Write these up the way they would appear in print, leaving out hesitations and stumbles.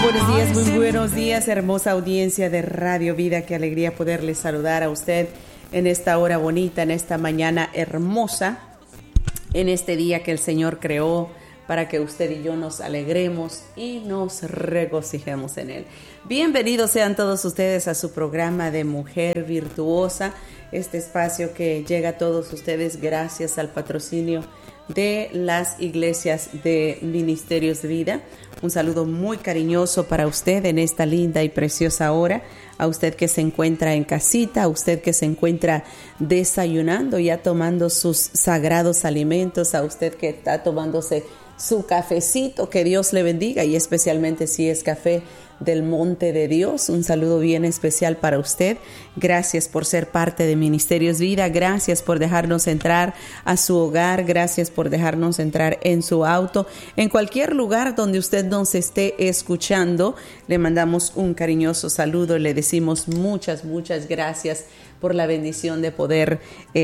Muy buenos días, hermosa audiencia de Radio Vida. Qué alegría poderles saludar a usted en esta hora bonita, en esta mañana hermosa, en este día que el Señor creó para que usted y yo nos alegremos y nos regocijemos en Él. Bienvenidos sean todos ustedes a su programa de Mujer Virtuosa, este espacio que llega a todos ustedes gracias al patrocinio de las iglesias de Ministerios de Vida. Un saludo muy cariñoso para usted en esta linda y preciosa hora, a usted que se encuentra en casita, a usted que se encuentra desayunando, ya tomando sus sagrados alimentos, a usted que está tomándose su cafecito, que Dios le bendiga, y especialmente si es café del monte de Dios, un saludo bien especial para usted. Gracias por ser parte de Ministerios Vida, gracias por dejarnos entrar a su hogar, gracias por dejarnos entrar en su auto, en cualquier lugar donde usted nos esté escuchando. Le mandamos un cariñoso saludo, le decimos muchas gracias por la bendición de poder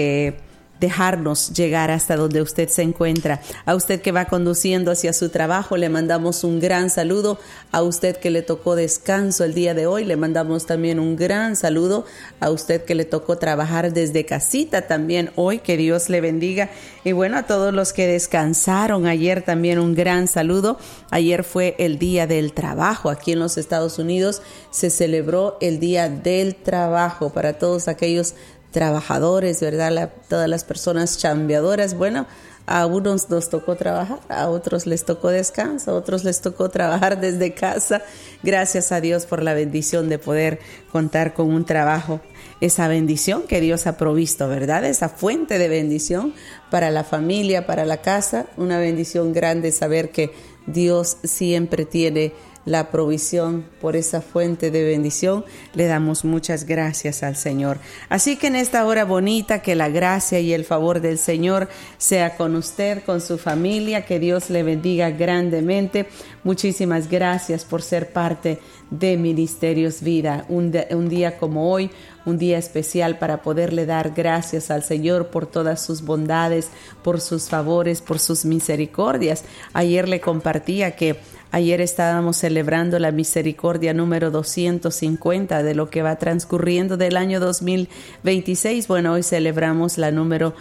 dejarnos llegar hasta donde usted se encuentra. A usted que va conduciendo hacia su trabajo, le mandamos un gran saludo. A usted que le tocó descanso el día de hoy, le mandamos también un gran saludo. A usted que le tocó trabajar desde casita también hoy, que Dios le bendiga. Y bueno, a todos los que descansaron ayer también un gran saludo. Ayer fue el Día del Trabajo. Aquí en los Estados Unidos se celebró el Día del Trabajo para todos aquellos trabajadores, ¿verdad? Todas las personas chambeadoras. Bueno, a unos nos tocó trabajar, a otros les tocó descanso, a otros les tocó trabajar desde casa. Gracias a Dios por la bendición de poder contar con un trabajo, esa bendición que Dios ha provisto, ¿verdad? Esa fuente de bendición para la familia, para la casa. Una bendición grande saber que Dios siempre tiene la provisión por esa fuente de bendición. Le damos muchas gracias al Señor. Así que en esta hora bonita, que la gracia y el favor del Señor sea con usted, con su familia, que Dios le bendiga grandemente. Muchísimas gracias por ser parte de Ministerios Vida. Un día como hoy, un día especial para poderle dar gracias al Señor por todas sus bondades, por sus favores, por sus misericordias. Ayer le compartía que ayer estábamos celebrando la misericordia número 250 de lo que va transcurriendo del año 2026. Bueno, hoy celebramos la número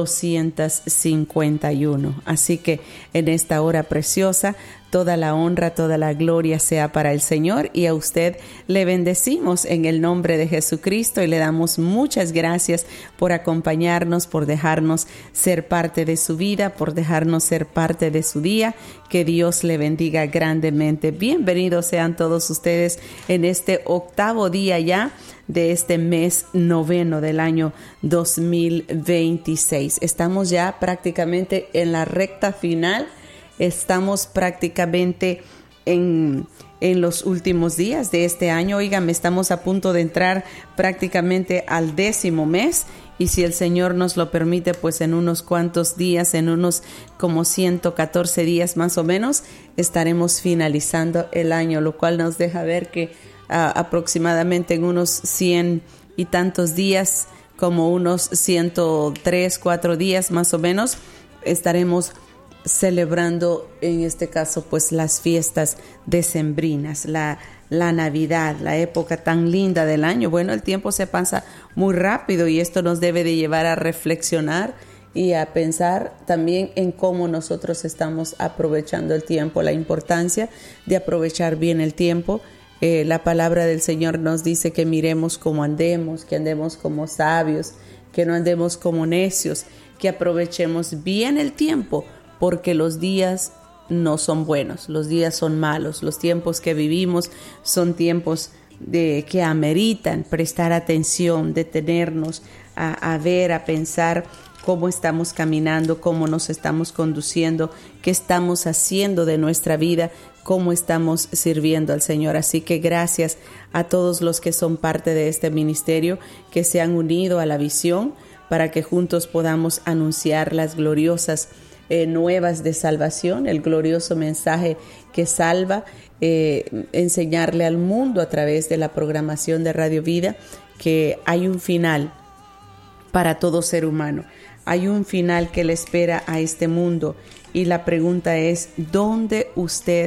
251. Así que en esta hora preciosa, toda la honra, toda la gloria sea para el Señor, y a usted le bendecimos en el nombre de Jesucristo y le damos muchas gracias por acompañarnos, por dejarnos ser parte de su vida, por dejarnos ser parte de su día. Que Dios le bendiga grandemente. Bienvenidos sean todos ustedes en este octavo día ya de este mes noveno del año 2026. Estamos ya prácticamente en la recta final. Estamos prácticamente en los últimos días de este año. Óigame, estamos a punto de entrar prácticamente al 10º mes. Y si el Señor nos lo permite, pues en unos cuantos días, en unos como 114 días más o menos, estaremos finalizando el año, lo cual nos deja ver que aproximadamente en unos 100 y tantos días, como unos 103, 4 días más o menos, estaremos celebrando en este caso pues las fiestas decembrinas, la Navidad, la época tan linda del año. Bueno, el tiempo se pasa muy rápido y esto nos debe de llevar a reflexionar y a pensar también en cómo nosotros estamos aprovechando el tiempo, la importancia de aprovechar bien el tiempo. La palabra del Señor nos dice que miremos cómo andemos, que andemos como sabios, que no andemos como necios, que aprovechemos bien el tiempo, porque los días no son buenos, los días son malos, los tiempos que vivimos son tiempos que ameritan prestar atención, detenernos a ver, a pensar cómo estamos caminando, cómo nos estamos conduciendo, qué estamos haciendo de nuestra vida, cómo estamos sirviendo al Señor. Así que gracias a todos los que son parte de este ministerio, que se han unido a la visión para que juntos podamos anunciar las gloriosas nuevas de salvación, el glorioso mensaje que salva, enseñarle al mundo a través de la programación de Radio Vida que hay un final para todo ser humano, hay un final que le espera a este mundo, y la pregunta es: ¿dónde usted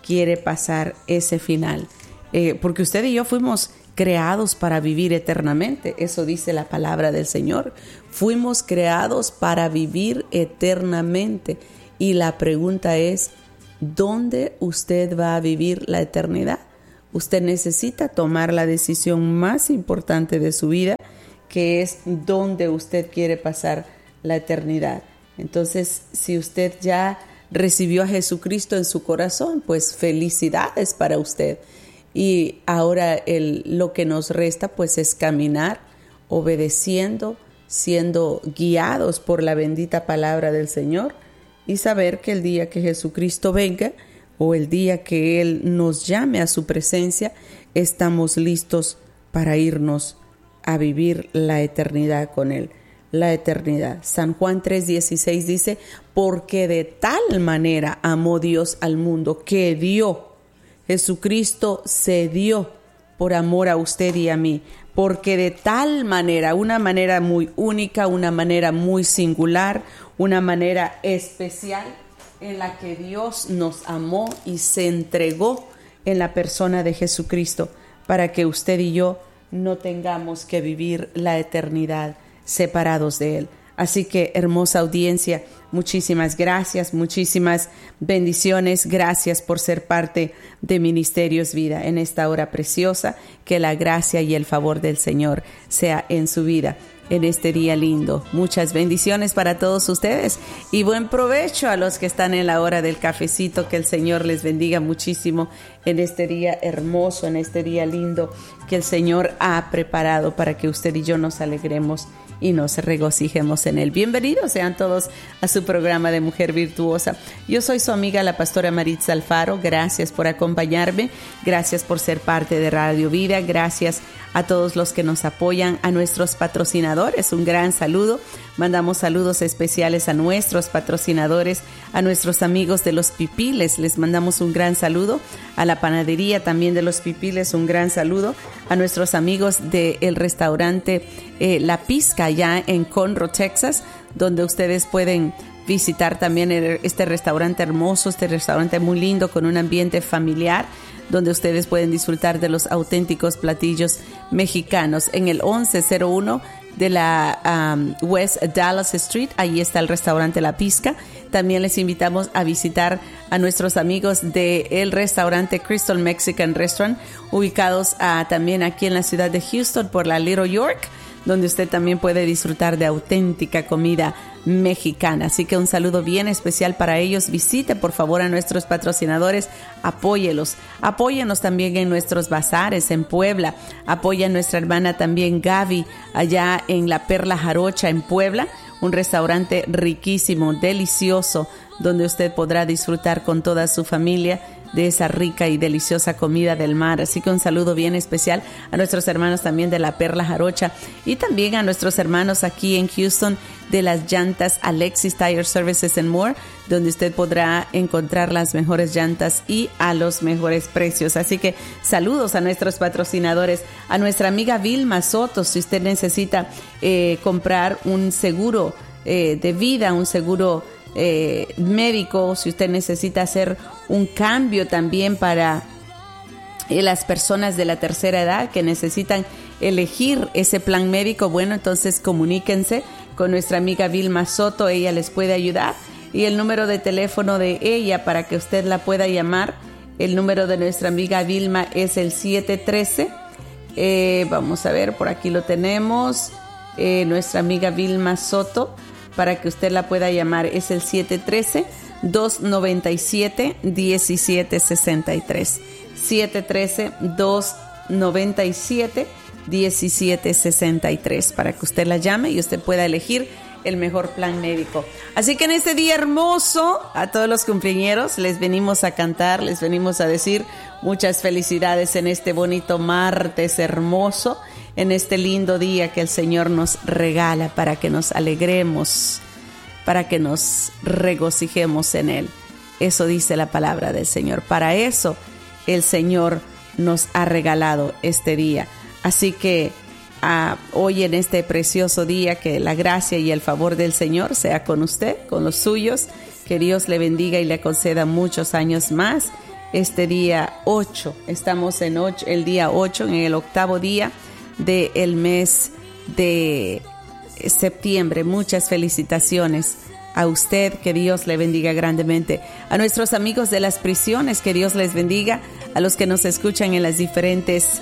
quiere pasar ese final. Porque usted y yo fuimos creados para vivir eternamente. Eso dice la palabra del Señor. Fuimos creados para vivir eternamente. Y la pregunta es, ¿dónde usted va a vivir la eternidad? Usted necesita tomar la decisión más importante de su vida, que es dónde usted quiere pasar la eternidad. Entonces, si usted ya recibió a Jesucristo en su corazón, pues felicidades para usted. Y ahora lo que nos resta pues es caminar obedeciendo, siendo guiados por la bendita palabra del Señor y saber que el día que Jesucristo venga o el día que Él nos llame a su presencia, estamos listos para irnos a vivir la eternidad con Él. La eternidad. San Juan 3:16 dice, porque de tal manera amó Dios al mundo que dio. Jesucristo se dio por amor a usted y a mí, porque de tal manera, una manera muy única, una manera muy singular, una manera especial en la que Dios nos amó y se entregó en la persona de Jesucristo para que usted y yo no tengamos que vivir la eternidad separados de Él. Así que, hermosa audiencia, muchísimas gracias, muchísimas bendiciones. Gracias por ser parte de Ministerios Vida en esta hora preciosa. Que la gracia y el favor del Señor sea en su vida en este día lindo. Muchas bendiciones para todos ustedes y buen provecho a los que están en la hora del cafecito. Que el Señor les bendiga muchísimo en este día hermoso, en este día lindo que el Señor ha preparado para que usted y yo nos alegremos y nos regocijemos en Él. Bienvenidos sean todos a su programa de Mujer Virtuosa. Yo soy su amiga, la pastora Maritza Alfaro. Gracias por acompañarme. Gracias por ser parte de Radio Vida. Gracias a todos los que nos apoyan, a nuestros patrocinadores. Un gran saludo. Mandamos saludos especiales a nuestros patrocinadores, a nuestros amigos de Los Pipiles. Les mandamos un gran saludo. A la panadería también de Los Pipiles, un gran saludo. A nuestros amigos del restaurante La Pizca, allá en Conroe, Texas, donde ustedes pueden visitar también este restaurante hermoso, este restaurante muy lindo con un ambiente familiar, donde ustedes pueden disfrutar de los auténticos platillos mexicanos. En el 1101 de la West Dallas Street, ahí está el restaurante La Pizca. También les invitamos a visitar a nuestros amigos del restaurante Crystal Mexican Restaurant, ubicados también aquí en la ciudad de Houston por la Little York, donde usted también puede disfrutar de auténtica comida mexicana. Así que un saludo bien especial para ellos. Visite por favor a nuestros patrocinadores, apóyelos. Apóyenos también en nuestros bazares en Puebla. Apoya a nuestra hermana también Gaby allá en La Perla Jarocha en Puebla, un restaurante riquísimo, delicioso, donde usted podrá disfrutar con toda su familia de esa rica y deliciosa comida del mar. Así que un saludo bien especial a nuestros hermanos también de La Perla Jarocha y también a nuestros hermanos aquí en Houston de las llantas Alexis Tire Services and More, donde usted podrá encontrar las mejores llantas y a los mejores precios. Así que saludos a nuestros patrocinadores, a nuestra amiga Vilma Soto. Si usted necesita comprar un seguro de vida, un seguro médico, si usted necesita hacer un cambio también para las personas de la tercera edad que necesitan elegir ese plan médico, bueno, entonces comuníquense con nuestra amiga Vilma Soto, ella les puede ayudar. Y el número de teléfono de ella para que usted la pueda llamar, el número de nuestra amiga Vilma es el 713, vamos a ver, por aquí lo tenemos, nuestra amiga Vilma Soto, para que usted la pueda llamar, es el 713-297-1763. 713-297-1763 para que usted la llame y usted pueda elegir el mejor plan médico. Así que en este día hermoso, a todos los cumpleañeros les venimos a cantar, les venimos a decir muchas felicidades en este bonito martes hermoso, en este lindo día que el Señor nos regala para que nos alegremos, para que nos regocijemos en Él. Eso dice la palabra del Señor. Para eso el Señor nos ha regalado este día. Así que hoy en este precioso día, que la gracia y el favor del Señor sea con usted, con los suyos, que Dios le bendiga y le conceda muchos años más este día 8. Estamos en el día 8, en el 8º día del mes de septiembre. Muchas felicitaciones a usted, que Dios le bendiga grandemente. A nuestros amigos de las prisiones, que Dios les bendiga. A los que nos escuchan en las diferentes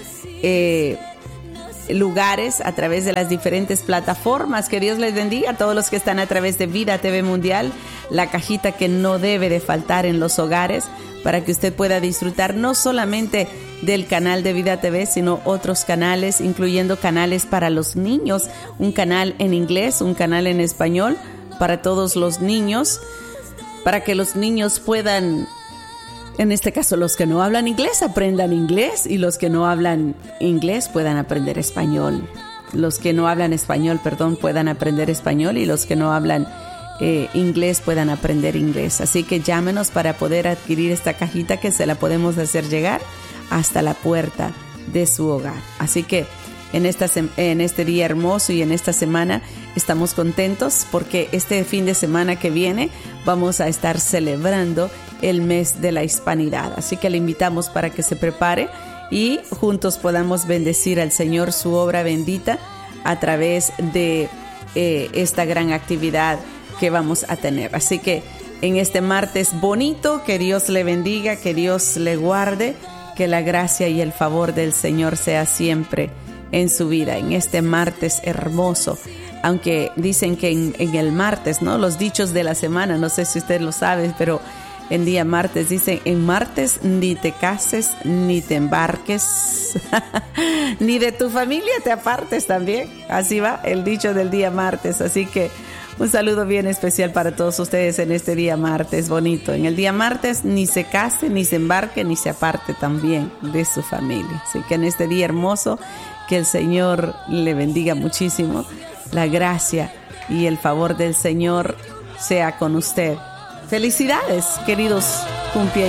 lugares, a través de las diferentes plataformas, que Dios les bendiga. A todos los que están a través de Vida TV Mundial, la cajita que no debe de faltar en los hogares, para que usted pueda disfrutar no solamente del canal de Vida TV, sino otros canales, incluyendo canales para los niños, un canal en inglés, un canal en español, para todos los niños, para que los niños puedan, en este caso los que no hablan inglés, aprendan inglés, y los que no hablan inglés puedan aprender español. Los que no hablan español, puedan aprender español, y los que no hablan inglés puedan aprender inglés. Así que llámenos para poder adquirir esta cajita, que se la podemos hacer llegar hasta la puerta de su hogar. Así que en este día hermoso y en esta semana estamos contentos, porque este fin de semana que viene vamos a estar celebrando el mes de la hispanidad. Así que le invitamos para que se prepare y juntos podamos bendecir al Señor, su obra bendita, a través de esta gran actividad que vamos a tener. Así que en este martes bonito, que Dios le bendiga, que Dios le guarde, que la gracia y el favor del Señor sea siempre en su vida, en este martes hermoso. Aunque dicen que en el martes, ¿no?, los dichos de la semana, no sé si usted lo sabe, pero en día martes dicen: en martes ni te cases, ni te embarques, ni de tu familia te apartes también. Así va el dicho del día martes. Así que un saludo bien especial para todos ustedes en este día martes bonito. En el día martes ni se case, ni se embarque, ni se aparte también de su familia. Así que en este día hermoso, que el Señor le bendiga muchísimo. La gracia y el favor del Señor sea con usted. Felicidades, queridos cumpleaños.